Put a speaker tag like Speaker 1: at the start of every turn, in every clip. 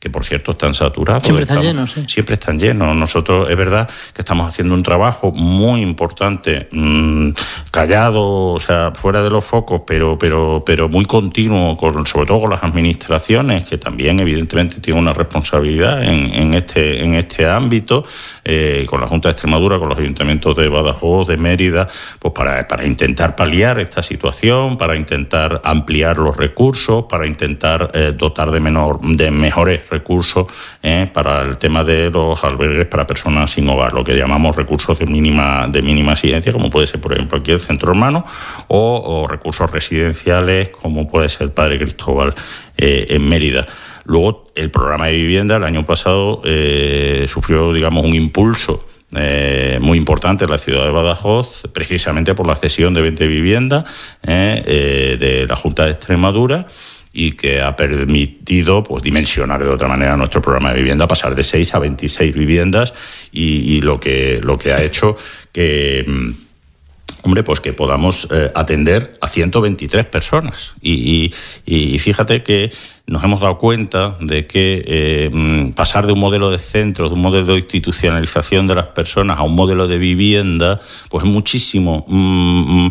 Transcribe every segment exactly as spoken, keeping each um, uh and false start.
Speaker 1: que por cierto están saturados.
Speaker 2: Siempre están
Speaker 1: estamos,
Speaker 2: llenos, sí.
Speaker 1: Siempre están llenos. Nosotros, es verdad que estamos haciendo un trabajo muy importante, mmm, callado, o sea, fuera de los focos, pero, pero, pero muy continuo, con, sobre todo con las administraciones, que también evidentemente tienen una responsabilidad en, en, este, en este ámbito, eh, con la Junta de Extremadura, con los ayuntamientos de Badajoz, de Mérida, pues para, para intentar paliar esta situación, para intentar ampliar los recursos, para intentar eh, dotar de, menor, de mejores recursos eh, para el tema de los albergues para personas sin hogar, lo que llamamos recursos de mínima de mínima exigencia, como puede ser, por ejemplo, aquí el Centro Hermano, o, o recursos residenciales, como puede ser el Padre Cristóbal eh, en Mérida. Luego, el programa de vivienda el año pasado eh, sufrió, digamos, un impulso Eh, muy importante en la ciudad de Badajoz, precisamente por la cesión de veinte viviendas eh, eh, de la Junta de Extremadura, y que ha permitido pues dimensionar de otra manera nuestro programa de vivienda, pasar de seis a veintiséis viviendas, y, y lo que lo que ha hecho que hombre, pues que podamos eh, atender a ciento veintitrés personas. Y, y, y fíjate que nos hemos dado cuenta de que eh, pasar de un modelo de centro, de un modelo de institucionalización de las personas a un modelo de vivienda, pues es muchísimo mm,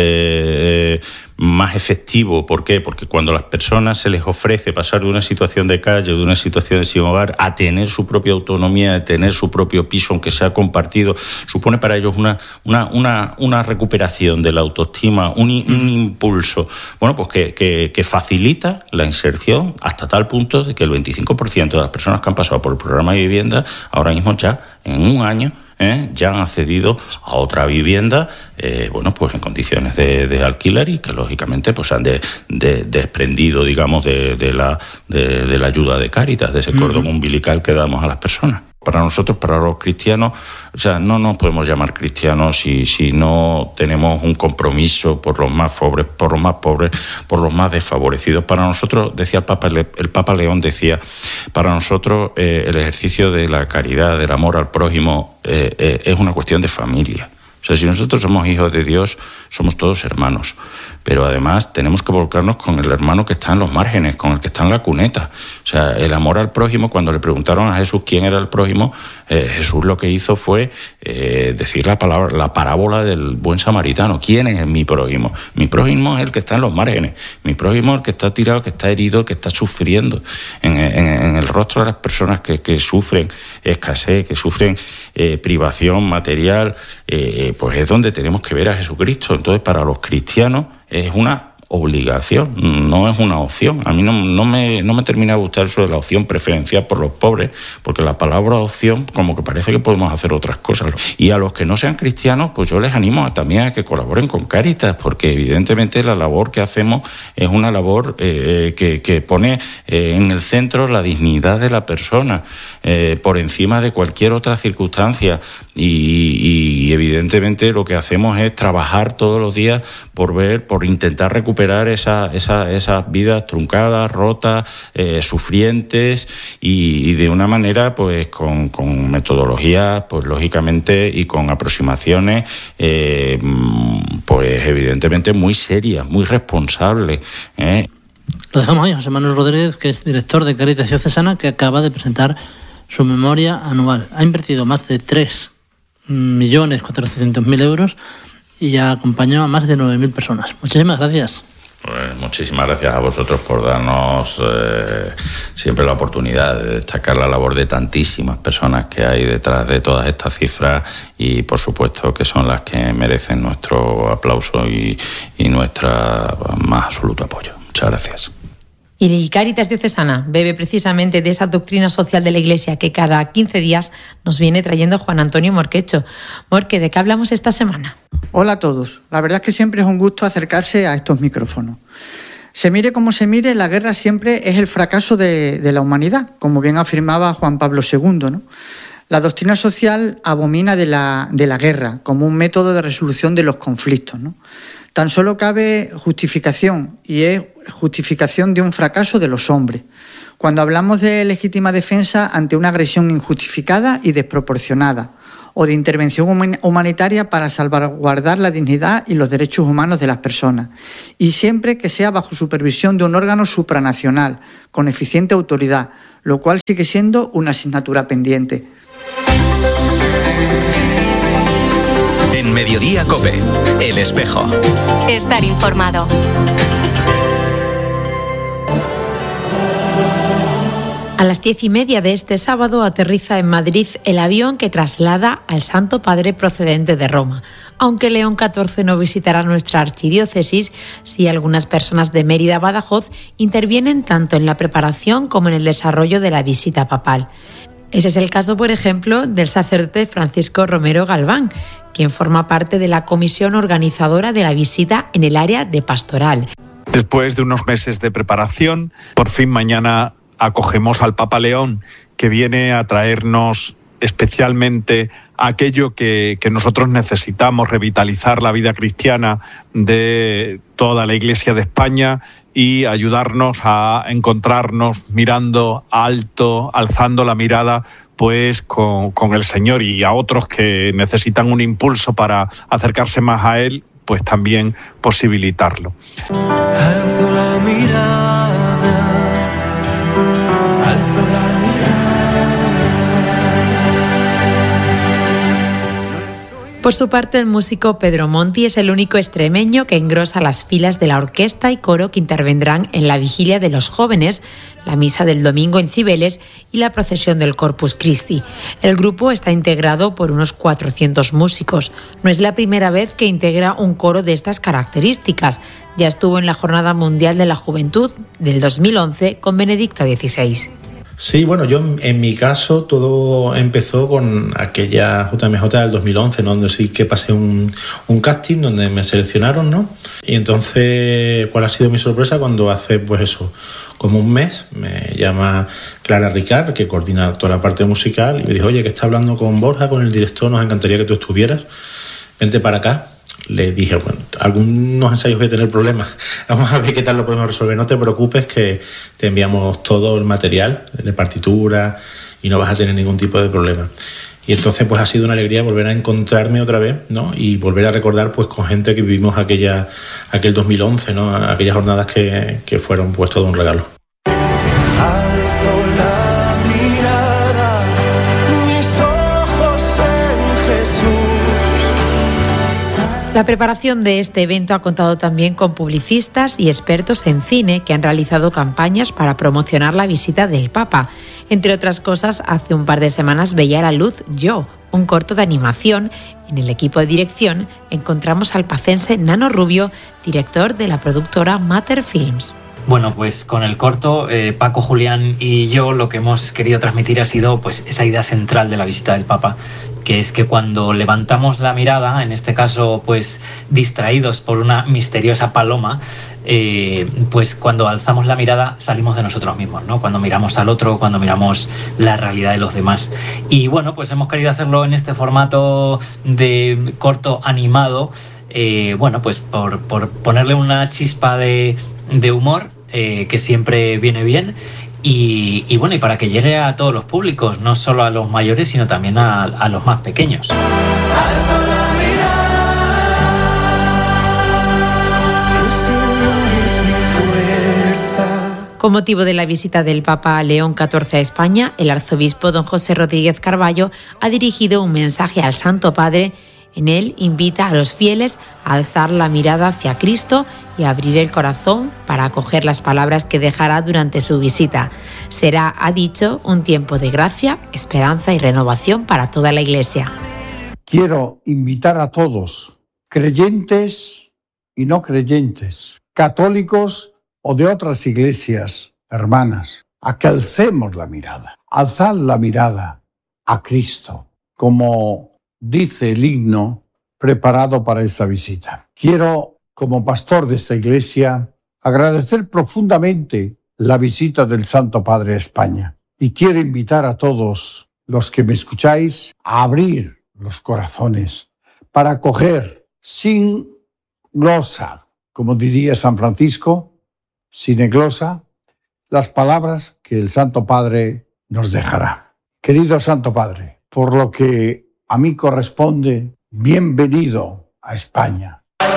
Speaker 1: eh, más efectivo. ¿Por qué? Porque cuando a las personas se les ofrece pasar de una situación de calle o de una situación de sin hogar a tener su propia autonomía, a tener su propio piso, aunque sea compartido, supone para ellos una, una, una, una recuperación de la autoestima, un, un impulso, bueno, pues que, que, que facilita la inserción, hasta tal punto de que el veinticinco por ciento de las personas que han pasado por el programa de vivienda, ahora mismo ya, en un año, ¿eh? ya han accedido a otra vivienda, eh, bueno, pues en condiciones de, de alquiler, y que lógicamente pues han de, de, desprendido, digamos, de, de, la, de, de la ayuda de Cáritas, de ese cordón umbilical que damos a las personas. Para nosotros, para los cristianos, o sea, no nos podemos llamar cristianos si, si no tenemos un compromiso por los más pobres, por los más pobres, por los más desfavorecidos. Para nosotros, decía el Papa, el Papa León decía, para nosotros eh, el ejercicio de la caridad, del amor al prójimo, eh, eh, es una cuestión de familia. O sea, si nosotros somos hijos de Dios, somos todos hermanos. Pero además tenemos que volcarnos con el hermano que está en los márgenes, con el que está en la cuneta. O sea, el amor al prójimo, cuando le preguntaron a Jesús quién era el prójimo, eh, Jesús lo que hizo fue eh, decir la palabra, la parábola del buen samaritano. ¿Quién es mi prójimo? Mi prójimo es el que está en los márgenes. Mi prójimo es el que está tirado, que está herido, que está sufriendo. En, en, en el rostro de las personas que, que sufren escasez, que sufren eh, privación material, eh, pues es donde tenemos que ver a Jesucristo. Entonces, para los cristianos es una obligación, no es una opción. A mí no, no, me, no me termina de gustar eso de la opción preferencial por los pobres, porque la palabra opción como que parece que podemos hacer otras cosas. Y a los que no sean cristianos, pues yo les animo a, también a que colaboren con Cáritas, porque evidentemente la labor que hacemos es una labor eh, que, que pone eh, en el centro la dignidad de la persona, eh, por encima de cualquier otra circunstancia. Y, y evidentemente lo que hacemos es trabajar todos los días por ver, por intentar recuperar esa, esa, esas vidas truncadas, rotas, eh, sufrientes, y, y de una manera pues con, con metodologías pues lógicamente y con aproximaciones eh, pues evidentemente muy serias, muy responsables, ¿eh?
Speaker 2: Lo dejamos ahí, José Manuel Rodríguez, que es director de Cáritas Diocesana, que acaba de presentar su memoria anual. Ha invertido más de tres millones cuatrocientos mil euros y ha acompañado a más de nueve mil personas. Muchísimas gracias.
Speaker 1: Pues muchísimas gracias a vosotros por darnos eh, siempre la oportunidad de destacar la labor de tantísimas personas que hay detrás de todas estas cifras, y por supuesto que son las que merecen nuestro aplauso y, y nuestro más absoluto apoyo. Muchas gracias.
Speaker 3: Y Cáritas Diocesana bebe precisamente de esa doctrina social de la Iglesia que cada quince días nos viene trayendo Juan Antonio Morquecho. Morque, ¿de qué hablamos esta semana?
Speaker 4: Hola a todos. La verdad es que siempre es un gusto acercarse a estos micrófonos. Se mire como se mire, la guerra siempre es el fracaso de, de la humanidad, como bien afirmaba Juan Pablo segundo, ¿no? La doctrina social abomina de la, de la guerra como un método de resolución de los conflictos, ¿no? Tan solo cabe justificación, y es justificación de un fracaso de los hombres. Cuando hablamos de legítima defensa ante una agresión injustificada y desproporcionada, o de intervención humanitaria para salvaguardar la dignidad y los derechos humanos de las personas, y siempre que sea bajo supervisión de un órgano supranacional, con eficiente autoridad, lo cual sigue siendo una asignatura pendiente.
Speaker 5: En Mediodía COPE, El Espejo.
Speaker 6: Estar informado.
Speaker 3: A las diez y media de este sábado aterriza en Madrid el avión que traslada al Santo Padre procedente de Roma. Aunque León catorce no visitará nuestra archidiócesis, sí algunas personas de Mérida-Badajoz intervienen tanto en la preparación como en el desarrollo de la visita papal. Ese es el caso, por ejemplo, del sacerdote Francisco Romero Galván, quien forma parte de la comisión organizadora de la visita en el área de pastoral.
Speaker 7: Después de unos meses de preparación, por fin mañana acogemos al Papa León, que viene a traernos especialmente aquello que, que nosotros necesitamos, revitalizar la vida cristiana de toda la Iglesia de España y ayudarnos a encontrarnos mirando alto, alzando la mirada pues con, con el Señor, y a otros que necesitan un impulso para acercarse más a Él, pues también posibilitarlo.
Speaker 8: Alzo la mirada.
Speaker 3: Por su parte, el músico Pedro Monti es el único extremeño que engrosa las filas de la orquesta y coro que intervendrán en la Vigilia de los Jóvenes, la misa del domingo en Cibeles y la procesión del Corpus Christi. El grupo está integrado por unos cuatrocientos músicos. No es la primera vez que integra un coro de estas características. Ya estuvo en la Jornada Mundial de la Juventud del dos mil once con Benedicto dieciséis.
Speaker 9: Sí, bueno, yo en mi caso todo empezó con aquella J M J del dos mil once, ¿no? Donde sí que pasé un, un casting donde me seleccionaron, ¿no? Y entonces, ¿cuál ha sido mi sorpresa? Cuando hace, pues eso, como un mes, me llama Clara Ricard, que coordina toda la parte musical, y me dijo, oye, que está hablando con Borja, con el director, nos encantaría que tú estuvieras, vente para acá. Le dije, bueno, algunos ensayos voy a tener problemas, vamos a ver qué tal lo podemos resolver, no te preocupes que te enviamos todo el material de partitura y no vas a tener ningún tipo de problema. Y entonces pues ha sido una alegría volver a encontrarme otra vez, ¿no? Y volver a recordar pues con gente que vivimos aquella, aquel dos mil once, ¿no? Aquellas jornadas que, que fueron pues todo un regalo.
Speaker 3: La preparación de este evento ha contado también con publicistas y expertos en cine que han realizado campañas para promocionar la visita del Papa. Entre otras cosas, hace un par de semanas veía a la luz Yo, un corto de animación. En el equipo de dirección encontramos al pacense Nano Rubio, director de la productora Matter Films.
Speaker 10: Bueno, pues con el corto, eh, Paco, Julián y yo lo que hemos querido transmitir ha sido pues esa idea central de la visita del Papa, que es que cuando levantamos la mirada, en este caso pues distraídos por una misteriosa paloma, eh, pues cuando alzamos la mirada salimos de nosotros mismos, ¿no? Cuando miramos al otro, cuando miramos la realidad de los demás. Y bueno, pues hemos querido hacerlo en este formato de corto animado, eh, bueno, pues por, por ponerle una chispa de, de humor, eh, que siempre viene bien. Y, y bueno, y para que llegue a todos los públicos, no solo a los mayores, sino también a, a los más pequeños.
Speaker 3: Con motivo de la visita del Papa León catorce a España, el arzobispo don José Rodríguez Carballo ha dirigido un mensaje al Santo Padre. En él invita a los fieles a alzar la mirada hacia Cristo y a abrir el corazón para acoger las palabras que dejará durante su visita. Será, ha dicho, un tiempo de gracia, esperanza y renovación para toda la Iglesia.
Speaker 11: Quiero invitar a todos, creyentes y no creyentes, católicos o de otras iglesias hermanas, a que alcemos la mirada. Alzad la mirada a Cristo, como dice el himno preparado para esta visita. Quiero, como pastor de esta iglesia, agradecer profundamente la visita del Santo Padre a España. Y quiero invitar a todos los que me escucháis a abrir los corazones para acoger sin glosa, como diría San Francisco, sin glosa, las palabras que el Santo Padre nos dejará. Querido Santo Padre, por lo que a mí corresponde bienvenido a España.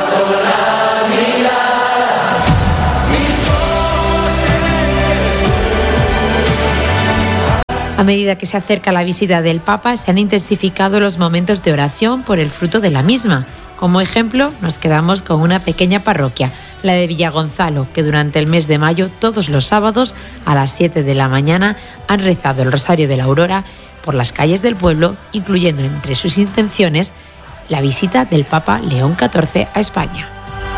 Speaker 3: A medida que se acerca la visita del Papa, se han intensificado los momentos de oración por el fruto de la misma. Como ejemplo, nos quedamos con una pequeña parroquia, la de Villagonzalo, que durante el mes de mayo, todos los sábados, a las siete de la mañana, han rezado el Rosario de la Aurora por las calles del pueblo, incluyendo entre sus intenciones la visita del Papa León catorce a España.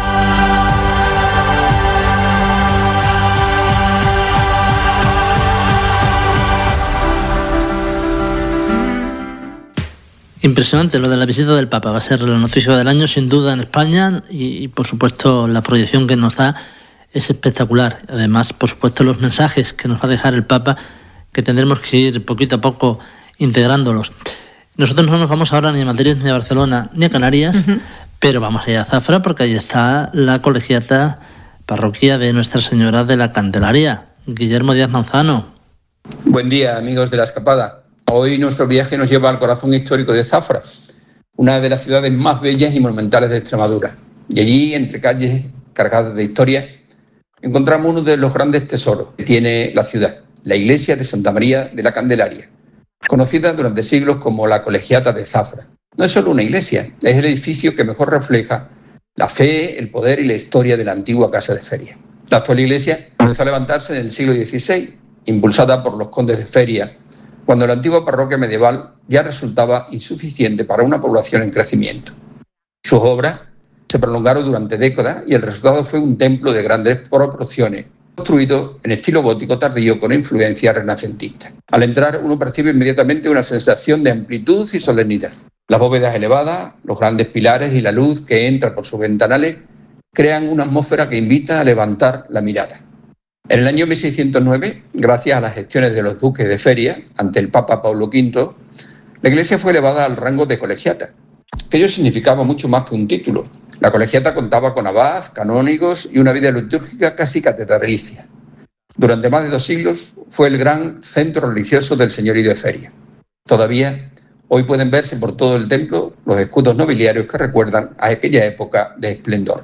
Speaker 2: Impresionante lo de la visita del Papa. Va a ser la noticia del año, sin duda, en España y, y por supuesto, la proyección que nos da es espectacular. Además, por supuesto, los mensajes que nos va a dejar el Papa, que tendremos que ir poquito a poco integrándolos. Nosotros no nos vamos ahora ni a Madrid, ni a Barcelona, ni a Canarias, uh-huh. pero vamos a ir a Zafra porque ahí está la colegiata parroquia de Nuestra Señora de la Candelaria. Guillermo Díaz Manzano.
Speaker 12: Buen día, amigos de La Escapada. Hoy nuestro viaje nos lleva al corazón histórico de Zafra, una de las ciudades más bellas y monumentales de Extremadura. Y allí, entre calles cargadas de historia, encontramos uno de los grandes tesoros que tiene la ciudad, la iglesia de Santa María de la Candelaria, conocida durante siglos como la Colegiata de Zafra. No es solo una iglesia, es el edificio que mejor refleja la fe, el poder y la historia de la antigua casa de feria. La actual iglesia comenzó a levantarse en el siglo dieciséis, impulsada por los condes de Feria, cuando la antigua parroquia medieval ya resultaba insuficiente para una población en crecimiento. Sus obras se prolongaron durante décadas y el resultado fue un templo de grandes proporciones, construido en estilo gótico tardío con influencia renacentista. Al entrar, uno percibe inmediatamente una sensación de amplitud y solemnidad. Las bóvedas elevadas, los grandes pilares y la luz que entra por sus ventanales crean una atmósfera que invita a levantar la mirada. En el año mil seiscientos nueve, gracias a las gestiones de los duques de Feria ante el Papa Pablo quinto, la iglesia fue elevada al rango de colegiata. Aquello significaba mucho más que un título. La colegiata contaba con abad, canónigos y una vida litúrgica casi catedralicia. Durante más de dos siglos fue el gran centro religioso del señorío de Feria. Todavía hoy pueden verse por todo el templo los escudos nobiliarios que recuerdan a aquella época de esplendor.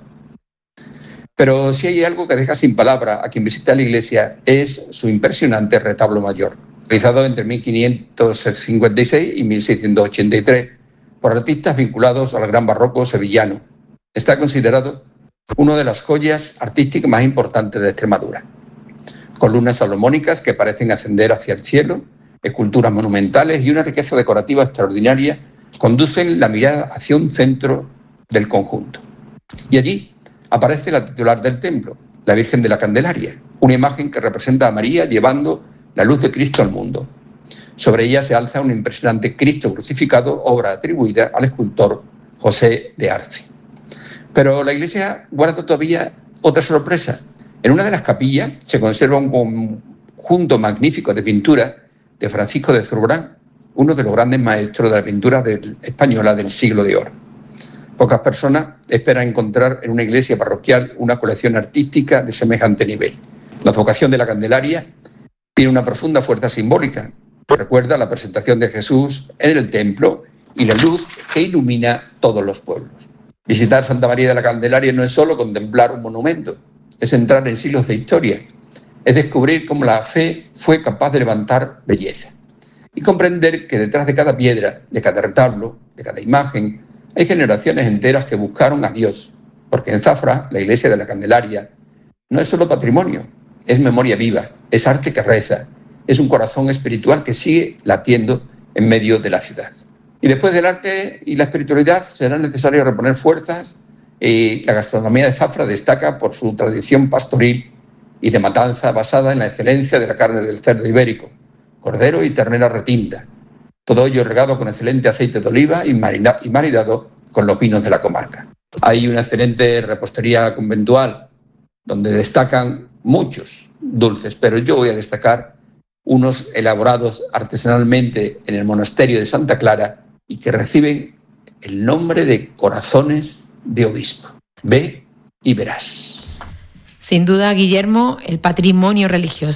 Speaker 12: Pero si hay algo que deja sin palabra a quien visita la iglesia es su impresionante retablo mayor, realizado entre mil quinientos cincuenta y seis y mil seiscientos ochenta y tres por artistas vinculados al gran barroco sevillano. Está considerado una de las joyas artísticas más importantes de Extremadura. Columnas salomónicas que parecen ascender hacia el cielo, esculturas monumentales y una riqueza decorativa extraordinaria conducen la mirada hacia un centro del conjunto. Y allí aparece la titular del templo, la Virgen de la Candelaria, una imagen que representa a María llevando la luz de Cristo al mundo. Sobre ella se alza un impresionante Cristo crucificado, obra atribuida al escultor José de Arce. Pero la iglesia guarda todavía otra sorpresa. En una de las capillas se conserva un conjunto magnífico de pintura de Francisco de Zurbarán, uno de los grandes maestros de la pintura del, española del siglo de oro. Pocas personas esperan encontrar en una iglesia parroquial una colección artística de semejante nivel. La advocación de la Candelaria tiene una profunda fuerza simbólica. Recuerda la presentación de Jesús en el templo y la luz que ilumina todos los pueblos. Visitar Santa María de la Candelaria no es solo contemplar un monumento, es entrar en siglos de historia, es descubrir cómo la fe fue capaz de levantar belleza y comprender que detrás de cada piedra, de cada retablo, de cada imagen, hay generaciones enteras que buscaron a Dios, porque en Zafra, la iglesia de la Candelaria, no es solo patrimonio, es memoria viva, es arte que reza, es un corazón espiritual que sigue latiendo en medio de la ciudad. Y después del arte y la espiritualidad será necesario reponer fuerzas y la gastronomía de Zafra destaca por su tradición pastoril y de matanza basada en la excelencia de la carne del cerdo ibérico, cordero y ternera retinta. Todo ello regado con excelente aceite de oliva y, marina, y maridado con los vinos de la comarca. Hay una excelente repostería conventual donde destacan muchos dulces, pero yo voy a destacar unos elaborados artesanalmente en el monasterio de Santa Clara y que reciben el nombre de corazones de obispo. Ve y verás.
Speaker 3: Sin duda, Guillermo, el patrimonio religioso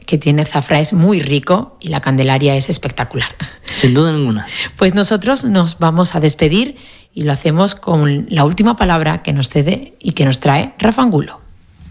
Speaker 3: que tiene Zafra es muy rico y la Candelaria es espectacular.
Speaker 2: Sin duda ninguna.
Speaker 3: Pues nosotros nos vamos a despedir y lo hacemos con la última palabra que nos cede y que nos trae Rafa Angulo.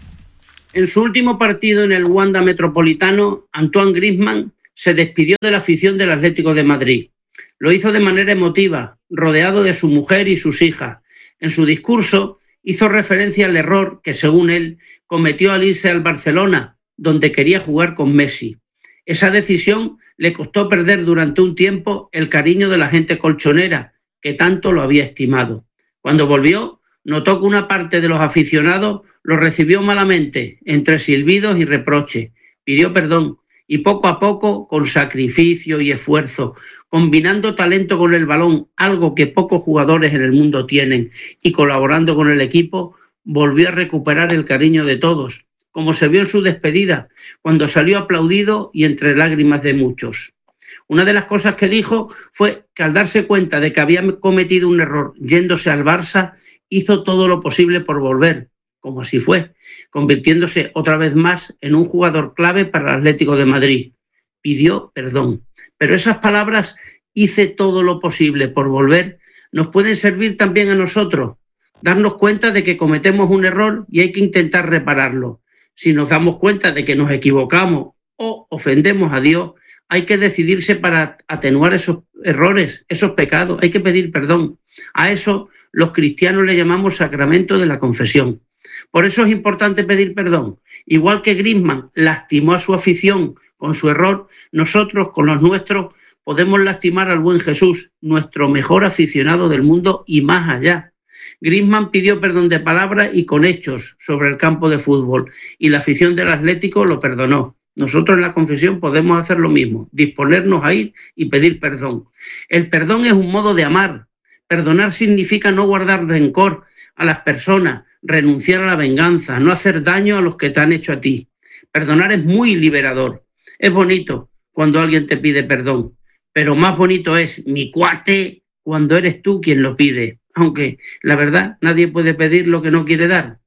Speaker 13: En su último partido en el Wanda Metropolitano, Antoine Griezmann se despidió de la afición del Atlético de Madrid. Lo hizo de manera emotiva, rodeado de su mujer y sus hijas. En su discurso hizo referencia al error que, según él, cometió al irse al Barcelona, donde quería jugar con Messi. Esa decisión le costó perder durante un tiempo el cariño de la gente colchonera, que tanto lo había estimado. Cuando volvió, notó que una parte de los aficionados lo recibió malamente, entre silbidos y reproches. Pidió perdón y poco a poco, con sacrificio y esfuerzo, combinando talento con el balón, algo que pocos jugadores en el mundo tienen, y colaborando con el equipo, volvió a recuperar el cariño de todos, como se vio en su despedida, cuando salió aplaudido y entre lágrimas de muchos. Una de las cosas que dijo fue que al darse cuenta de que había cometido un error yéndose al Barça, hizo todo lo posible por volver, como así fue, convirtiéndose otra vez más en un jugador clave para el Atlético de Madrid. Pidió perdón. Pero esas palabras, hice todo lo posible por volver, nos pueden servir también a nosotros, darnos cuenta de que cometemos un error y hay que intentar repararlo. Si nos damos cuenta de que nos equivocamos o ofendemos a Dios, hay que decidirse para atenuar esos errores, esos pecados, hay que pedir perdón. A eso los cristianos le llamamos sacramento de la confesión. Por eso es importante pedir perdón. Igual que Griezmann lastimó a su afición con su error, nosotros con los nuestros podemos lastimar al buen Jesús, nuestro mejor aficionado del mundo y más allá. Griezmann pidió perdón de palabra y con hechos sobre el campo de fútbol y la afición del Atlético lo perdonó. Nosotros en la confesión podemos hacer lo mismo, disponernos a ir y pedir perdón. El perdón es un modo de amar. Perdonar significa no guardar rencor a las personas, renunciar a la venganza, no hacer daño a los que te han hecho a ti. Perdonar es muy liberador. Es bonito cuando alguien te pide perdón, pero más bonito es, mi cuate, cuando eres tú quien lo pide. Aunque, la verdad, nadie puede pedir lo que no quiere dar.